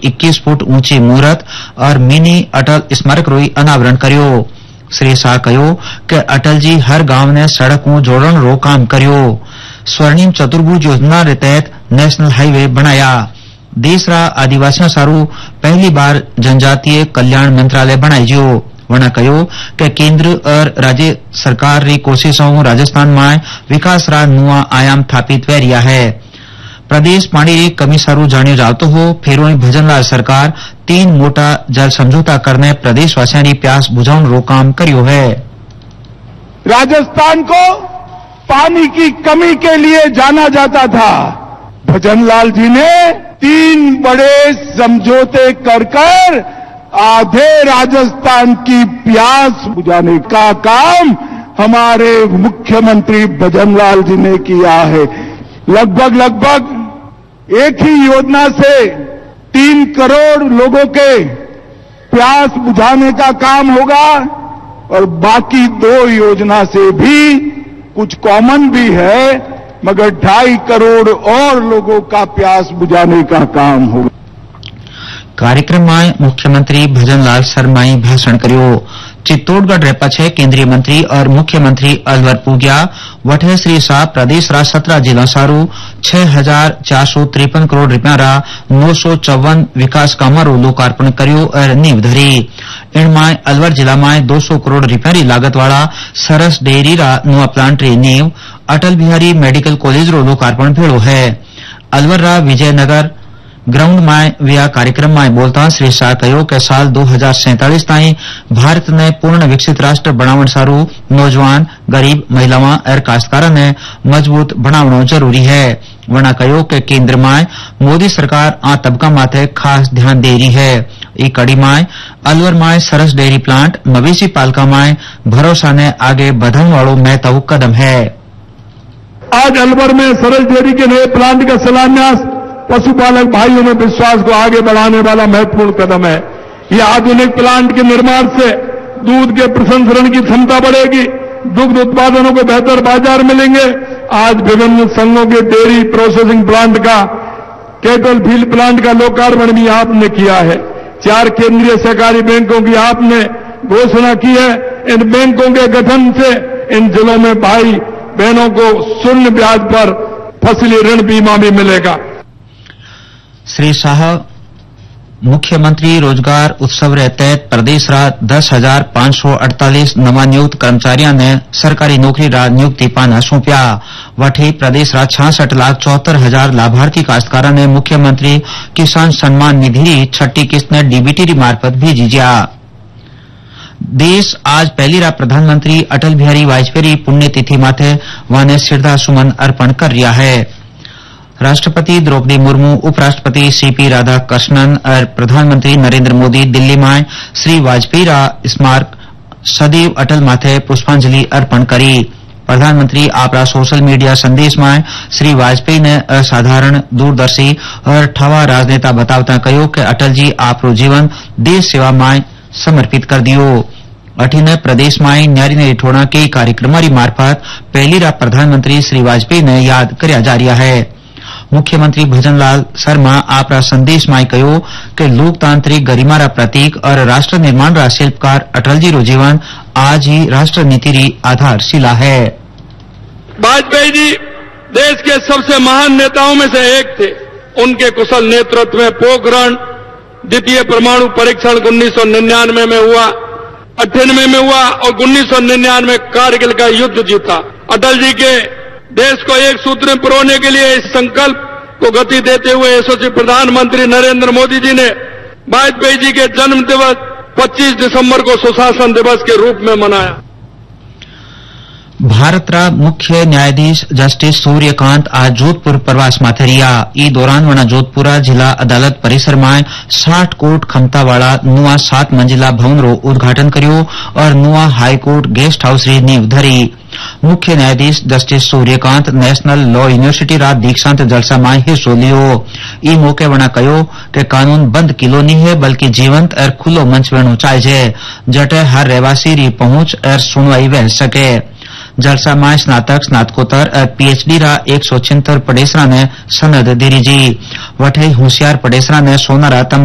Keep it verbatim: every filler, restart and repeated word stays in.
इक्कीस फुट ऊंची मूर्त और मिनी अटल स्मारक रो अनावरण कर्यो। श्री शाह कहो कि अटल जी हर गांव ने सड़कों जोड़न रो काम कर्यो। स्वर्णिम चतुर्भुज योजना रे तहत नेशनल हाईवे बनाया। देश रा आदिवासियों सारू पहली बार जनजातीय कल्याण मंत्रालय बनाईजो। वना कहो कि केंद्र और राज्य सरकार री कोशिशों राजस्थान में विकास रा नुआ आयाम स्थापित वेरिया है। प्रदेश पानी री कमी सारू जाण्यो जावतो हो फेरोई भजनलाल सरकार तीन मोटा जल समझौता करने प्रदेशवासियों की प्यास बुझाउन रो काम कर्यो है। राजस्थान को पानी की कमी के लिए जाना जाता था। भजनलाल जी ने तीन बड़े समझौते कर कर आधे राजस्थान की प्यास बुझाने का काम हमारे मुख्यमंत्री भजनलाल जी ने किया है। लगभग लगभग एक ही योजना से तीन करोड़ लोगों के प्यास बुझाने का काम होगा और बाकी दो योजना से भी कुछ कॉमन भी है, मगर ढाई करोड़ और लोगों का प्यास बुझाने का काम होगा। कार्यक्रम में मुख्यमंत्री भजनलाल शर्माए भाषण कर्यो। चित्तौड़गढ़ रे पछे केंद्रीय मंत्री और मुख्यमंत्री अलवर पूग्या। वठे श्री शाह प्रदेश रा सत्रह जिला सारू छह हजार चार सौ तिरपन करोड़ रुपया रा नौ सौ चौवन विकास कामों रो लोकार्पण कर्यो और नींव धरी। इनमें अलवर जिला में दो सौ करोड़ रुपया री लागत वाला सरस डेयरी रा नवा प्लांट री नींव, अटल बिहारी मेडिकल कॉलेज रो लोकार्पण भेड़ो है। अलवर रा विजयनगर ग्राउंड में व्या कार्यक्रम में बोलता श्री शाह कहो कि साल दो हजार सैंतालीस ताई भारत ने पूर्ण विकसित राष्ट्र बनावण सारू नौजवान, गरीब, महिलाओं और काश्तकारों ने मजबूत बनावणो जरूरी है। वना कहो कि केंद्र में मोदी सरकार आ तबका माथे खास ध्यान दे रही है। ई कड़ी में अलवर में सरस डेयरी प्लांट मवेशी पालका में भरोसा ने आगे बढ़ने वालों महत्व कदम है। आज अलवर में सरस डेयरी के नए प्लांट का शिलान्यास पशुपालक भाइयों में विश्वास को आगे बढ़ाने वाला महत्वपूर्ण कदम है। ये आधुनिक प्लांट के निर्माण से दूध के प्रसंस्करण की क्षमता बढ़ेगी, दुग्ध उत्पादनों को बेहतर बाजार मिलेंगे। आज विभिन्न संघों के डेयरी प्रोसेसिंग प्लांट का, कैटल फील्ड प्लांट का लोकार्पण भी आपने किया है। चार केंद्रीय सहकारी बैंकों की आपने घोषणा की है। इन बैंकों के गठन से इन जिलों में भाई बहनों को शून्य ब्याज पर फसली ऋण बीमा भी मिलेगा। श्री शाह मुख्यमंत्री रोजगार उत्सव रे तहत प्रदेश रा दस हजार पांच सौ अड़तालीस नवा नियुक्त कर्मचारियों ने सरकारी नौकरी रा नियुक्ति पाना सौंप्या। वठी प्रदेश रा छियासठ लाख चौहत्तर हजार लाभार्थी काश्तकारों ने मुख्यमंत्री किसान सम्मान निधि री छठी किस्त ने डीबीटी री मार्फत भेजी जा। देश आज पहली रा प्रधानमंत्री अटल बिहारी वाजपेयी पुण्यतिथि माथे वाने श्रद्धा सुमन अर्पण कर रिया है। राष्ट्रपति द्रौपदी मुर्मू, उपराष्ट्रपति सीपी राधाकृष्णन और प्रधानमंत्री नरेंद्र मोदी दिल्ली में श्री वाजपेयी रा स्मारक सदैव अटल माथे पुष्पांजलि अर्पण करी। प्रधानमंत्री आपरा सोशल मीडिया संदेश में श्री वाजपेयी ने असाधारण, दूरदर्शी और ठवा राजनेता बतावता कहो कि अटल जी आपरो जीवन देश सेवा में समर्पित कर दियो। अठीने प्रदेश में न्यारी ने ठोड़ा के कार्यक्रम मार्फत पहली रा प्रधानमंत्री श्री वाजपेयी ने याद करया जा रहा है। मुख्यमंत्री भजनलाल शर्मा आपरा संदेश में कहो कि लोकतांत्रिक गरिमा रा प्रतीक और राष्ट्र निर्माण रा शिल्पकार अटल जी रो जीवन आज ही राष्ट्र नीति री आधारशिला है। वाजपेयी जी देश के सबसे महान नेताओं में से एक थे। उनके कुशल नेतृत्व में पोखरण द्वितीय परमाणु परीक्षण उन्नीस सौ निन्यानवे में हुआ, अट्ठानवे में हुआ और उन्नीस सौ निन्यानवे कारगिल का युद्ध जीता। अटल जी के देश को एक सूत्र में पिरोने के लिए इस संकल्प को गति देते हुए यशस्वी प्रधानमंत्री नरेंद्र मोदी जी ने वाजपेयी जी के जन्म दिवस पच्चीस दिसंबर को सुशासन दिवस के रूप में मनाया। भारत रा मुख्य न्यायाधीश जस्टिस सूर्यकांत आज जोधपुर प्रवास माथे रिया। ई दौरान वना जोधपुरा जिला अदालत परिसर में साठ कोट क्षमता वाला नुआ सात मंजिला भवन रो उद्घाटन कर्यो और नुआ हाईकोर्ट गेस्ट हाउस री नींव धरी। मुख्य न्यायाधीश justice Suryakant national law university रा दीक्षांत जलसा में हिस्सो लियो। ई मौके वना कहो कि कानून बंद किलो नहीं है बल्कि जीवंत और खुलो मंच बनो चाहिए जटे हर रहवासी री पहुंच और सुनवाई वह सके। जलसा में स्नातक, स्नातकोत्तर और पीएचडी रा एक सौ छिहत्तर पडेसरा ने सनद दीरी जी। वठे होशियार पडेसरा ने सोनारा